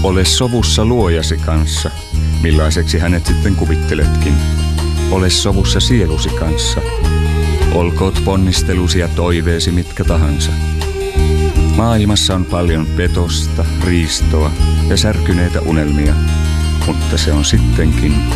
Ole sovussa luojasi kanssa, millaiseksi hänet sitten kuvitteletkin. Ole sovussa sielusi kanssa. Olkoot ponnistelusi ja toiveesi mitkä tahansa. Maailmassa on paljon petosta, riistoa ja särkyneitä unelmia, mutta se on sittenkin